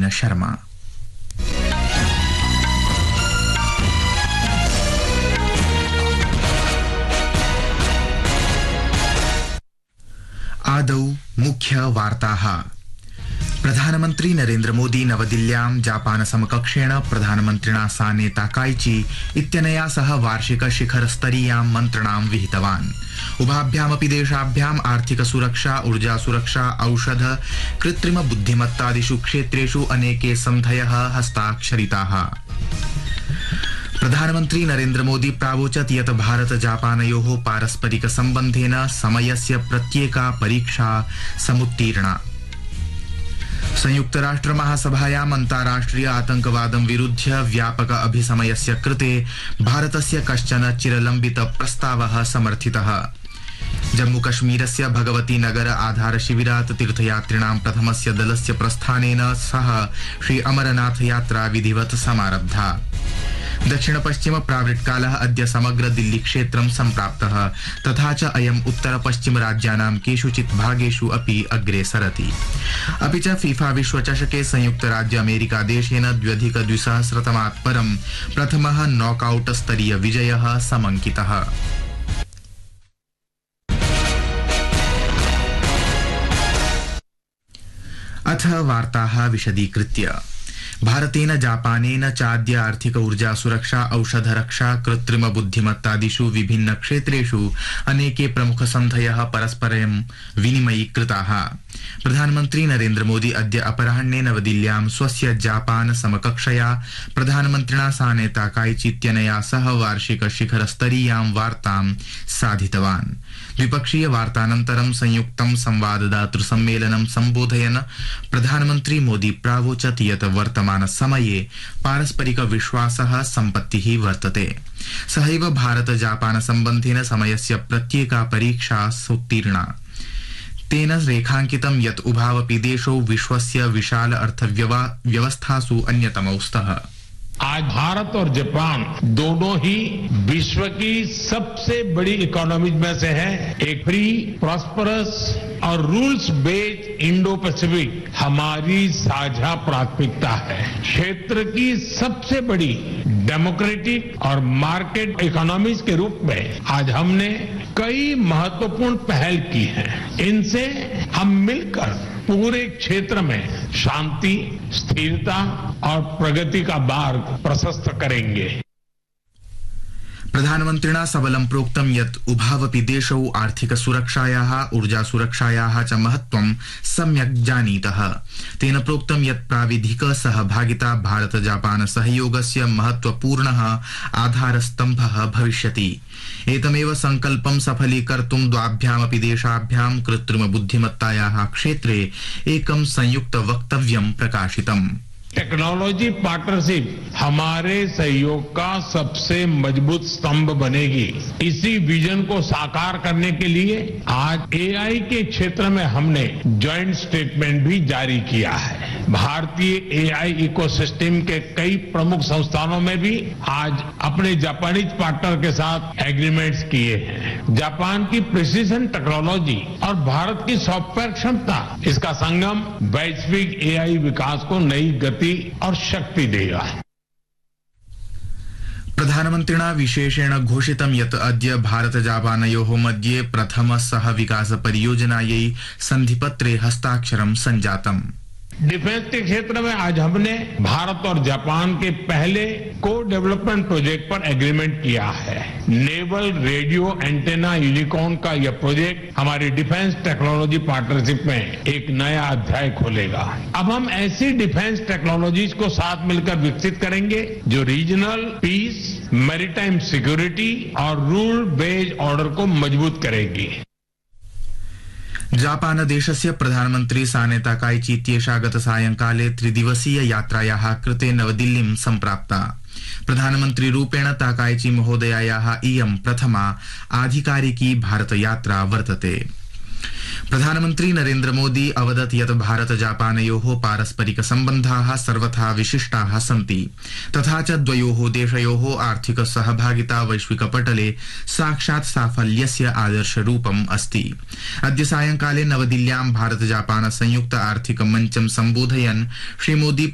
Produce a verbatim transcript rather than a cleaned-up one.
नवीन शर्मा। आदौ मुख्य वार्ताः। प्रधानमन्त्री नरेन्द्र मोदी नवदिल्ल्यां जापान समकक्षेण प्रधानमन्त्रिणा साने ताकाइची इत्यनया सह वार्षिक शिखर स्तरीयां मन्त्रणां विहितवान्। उभाभ्यामपि देशाभ्याम् आर्थिक सुरक्षा, ऊर्जा सुरक्षा, औषध, कृत्रिम बुद्धिमत्तादिषु क्षेत्रेषु अनेके सन्धयः हस्ताक्षरिताः। प्रधानमन्त्री नरेन्द्र मोदी प्रावोचत् यत् भारत जापानयोः पारस्परिक सम्बन्धेन समयस्य प्रत्येका परीक्षा समुत्तीर्णा। संयुक्त राष्ट्र महासभायाम् अन्ताराष्ट्रिय आतंकवादं विरुध्य व्यापक अभिसमयस्य कृते भारतस्य कश्चन चिरलम्बित प्रस्तावः समर्थितः। जम्मू कश्मीरस्य भगवती नगर आधार शिविरात् तीर्थयात्रिणां प्रथमस्य दलस्य प्रस्थानेन सह श्री अमरनाथ यात्रा विधिवत् समारब्धा। दक्षिण पश्चिम प्रावृट्कालः अद्य समग्र दिल्ली क्षेत्रं सम्प्राप्तः, तथा च अयम् उत्तर पश्चिम राज्यानां केषुचित् भागेषु अपि अग्रे सरति। अपि च फीफा विश्वचषके संयुक्त राज्य अमेरिका देशेन द्व्यधिक द्विसहस्रतमात् परं प्रथमः नॉकआउट स्तरीय विजयः समङ्कितः। अथ वार्ताः विशदीकृत्य। भारतेन जापानेन चाद्य आर्थिक ऊर्जा सुरक्षा, औषध रक्षा, कृत्रिम बुद्धिमत्तादिषु विभिन्न क्षेत्रेषु अनेके प्रमुख सन्धयः परस्परं विनिमयीकृताः। प्रधानमन्त्री नरेन्द्र मोदी अद्य अपराह्ने नवदिल्ल्यां स्वस्य जापान समकक्षया प्रधानमन्त्रिणा साने ताकाइची इत्यनया सह वार्षिक शिखर स्तरीयां वार्तां साधितवान्। द्विपक्षीय वार्तानन्तरं संयुक्तं संवाददातृ सम्मेलनं सम्बोधयन् प्रधानमन्त्री मोदी प्रावोचत् यत् वर्तमान समये पारस्परिक विश्वासः सम्पत्तिः वर्तते। सहैव भारत जापान सम्बन्धेन समयस्य प्रत्येका परीक्षा सोत्तीर्णा। तेन रेखांकितं यत् उभावपि देशौ विश्वस्य विशाल अर्थव्यवस्थासु अन्यतमौ स्तः। आज भारत और जापान दोनों ही विश्व की सबसे बड़ी इकोनॉमीज में से है। एक फ्री, प्रॉस्परस और रूल्स बेस्ड इंडो पैसिफिक हमारी साझा प्राथमिकता है। क्षेत्र की सबसे बड़ी डेमोक्रेटिक और मार्केट इकोनॉमीज के रूप में आज हमने कई महत्वपूर्ण पहल की हैं। इनसे हम मिलकर पूरे क्षेत्र में शांति, स्थिरता और प्रगति का मार्ग प्रशस्त करेंगे। प्रधानमन्त्रिणा सबलं प्रोक्तं यत् उभावपि देशौ आर्थिक सुरक्षायाः, ऊर्जा सुरक्षायाः च महत्त्वं सम्यक् जानीतः। तेन प्रोक्तं यत् प्राविधिक सहभागिता भारत जापान सहयोगस्य महत्त्वपूर्णः आधारस्तम्भः भविष्यति। एतमेव संकल्पं सफलीकर्तुं द्वाभ्यामपि देशाभ्यां कृत्रिम बुद्धिमत्तायाः क्षेत्रे एकं संयुक्त वक्तव्यं प्रकाशितम्। टेक्नोलॉजी पार्टनरशिप हमारे सहयोग का सबसे मजबूत स्तंभ बनेगी। इसी विजन को साकार करने के लिए आज एआई के क्षेत्र में हमने जॉइंट स्टेटमेंट भी जारी किया है। भारतीय एआई इकोसिस्टम के कई प्रमुख संस्थानों में भी आज अपने जापानीज पार्टनर के साथ एग्रीमेंट्स किए हैं। जापान की प्रिसीजन टेक्नोलॉजी और भारत की सॉफ्टवेयर क्षमता, इसका संगम वैश्विक एआई विकास को नई गति और शक्ति देगा। प्रधानमन्त्रिणा विशेषेण घोषितं यत् अद्य भारत जापानयोः मध्ये प्रथम सह विकास परियोजनायै सन्धिपत्रे हस्ताक्षरं संजातम्। डिफेंस के क्षेत्र में आज हमने भारत और जापान के पहले को डेवलपमेंट प्रोजेक्ट पर एग्रीमेंट किया है। नेवल रेडियो एंटेना यूनिकॉर्न का यह प्रोजेक्ट हमारी डिफेंस टेक्नोलॉजी पार्टनरशिप में एक नया अध्याय खोलेगा। अब हम ऐसी डिफेंस टेक्नोलॉजीज को साथ मिलकर विकसित करेंगे जो रीजनल पीस, मैरीटाइम सिक्योरिटी और रूल बेस्ड ऑर्डर को मजबूत करेगी। जापान देशस्य प्रधानमन्त्री साने ताकाइची इत्येषा गत सायंकाले त्रिदिवसीय यात्रायाः कृते नवदिल्लीं सम्प्राप्ता। प्रधानमन्त्री रूपेण ताकाइची महोदयायाः इयं प्रथमा आधिकारिकी भारत यात्रा वर्तते। प्रधानमन्त्री नरेन्द्र मोदी अवदत् यत् भारत जापानयोः पारस्परिक सम्बन्धाः सर्वथा विशिष्टाः सन्ति, तथा च द्वयोः देशयोः आर्थिक सहभागिता वैश्विक पटले साक्षात् साफल्यस्य आदर्शरूपम् अस्ति। अद्य सायंकाले नवदिल्ल्यां भारत जापान संयुक्त आर्थिक मञ्चं सम्बोधयन् श्री मोदी